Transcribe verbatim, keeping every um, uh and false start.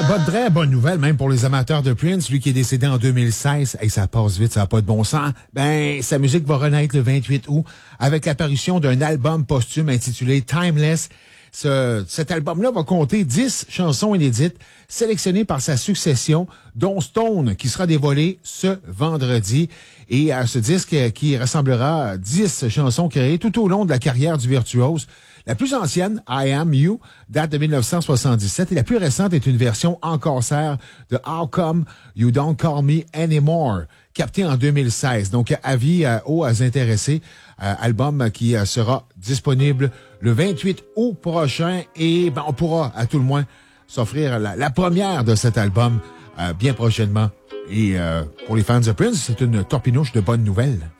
bonne, très bonne nouvelle, même pour les amateurs de Prince, lui qui est décédé en deux mille seize. Et ça passe vite, ça n'a pas de bon sens. Ben, sa musique va renaître le vingt-huit août avec l'apparition d'un album posthume intitulé Timeless. Ce, cet album-là va compter dix chansons inédites sélectionnées par sa succession, dont Stone, qui sera dévoilé ce vendredi. Et à ce disque qui rassemblera à dix chansons créées tout au long de la carrière du virtuose. La plus ancienne, I Am You, date de mille neuf cent soixante-dix-sept et la plus récente est une version en concert de How Come You Don't Call Me Anymore, captée en deux mille seize. Donc, avis euh, aux intéressés, euh, album qui euh, sera disponible le vingt-huit août prochain et ben, on pourra à tout le moins s'offrir la, la première de cet album euh, bien prochainement. Et euh, pour les fans de Prince, c'est une torpinouche de bonnes nouvelles.